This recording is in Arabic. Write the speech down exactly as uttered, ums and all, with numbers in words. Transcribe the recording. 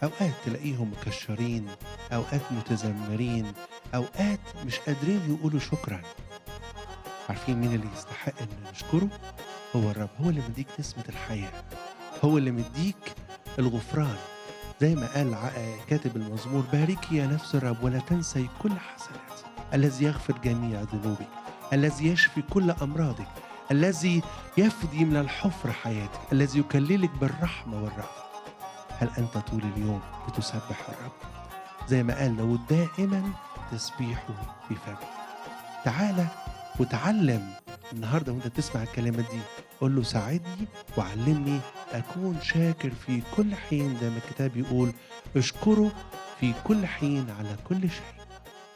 أوقات تلاقيهم مكشرين، أوقات متذمرين، أوقات مش قادرين يقولوا شكرًا. عارفين مين اللي يستحق إن نشكره؟ هو الرب، هو اللي مديك نسمة الحياة، هو اللي مديك الغفران. زي ما قال ع كاتب المزمور: باركي يا نفس الرب ولا تنسي كل حسناته، الذي يغفر جميع ذنوبك، الذي يشفي كل أمراضك، الذي يفدي من الحفرة حياتك، الذي يكللك بالرحمة والرأفة. هل أنت طول اليوم بتسبح الرب؟ زي ما قال داود: دائما تسبيحه في فمي. تعالَ واتعلم النهارده وأنت بتسمع الكلمات دي، قُل له: ساعدني وعلمني أكون شاكر في كل حين، زي ما الكتاب يقول: اشكره في كل حين على كل شيء.